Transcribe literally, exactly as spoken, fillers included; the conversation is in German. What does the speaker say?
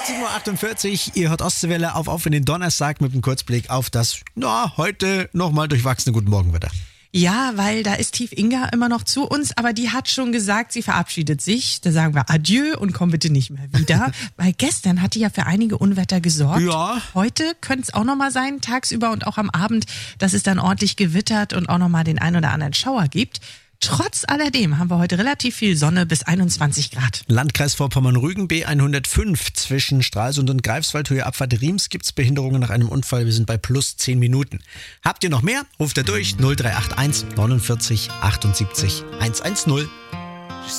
sieben Uhr achtundvierzig, ihr hört Ostseewelle auf auf in den Donnerstag mit einem Kurzblick auf das, na, heute nochmal durchwachsene Guten Morgen-Wetter. Ja, weil da ist Tief Inga immer noch zu uns, aber die hat schon gesagt, sie verabschiedet sich. Da sagen wir Adieu und komm bitte nicht mehr wieder. Weil gestern hat die ja für einige Unwetter gesorgt. Ja. Heute könnte es auch nochmal sein, tagsüber und auch am Abend, dass es dann ordentlich gewittert und auch nochmal den ein oder anderen Schauer gibt. Trotz alledem haben wir heute relativ viel Sonne bis einundzwanzig Grad. Landkreis Vorpommern-Rügen B hundertfünf zwischen Stralsund und Greifswald, Höhe Abfahrt Riems, gibt's Behinderungen nach einem Unfall. Wir sind bei plus zehn Minuten. Habt ihr noch mehr? Ruft ihr durch null drei acht eins neunundvierzig achtundsiebzig hundertzehn.